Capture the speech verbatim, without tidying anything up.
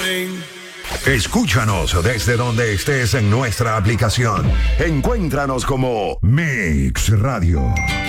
morning. Escúchanos desde donde estés en nuestra aplicación. Encuéntranos como Mix Radio.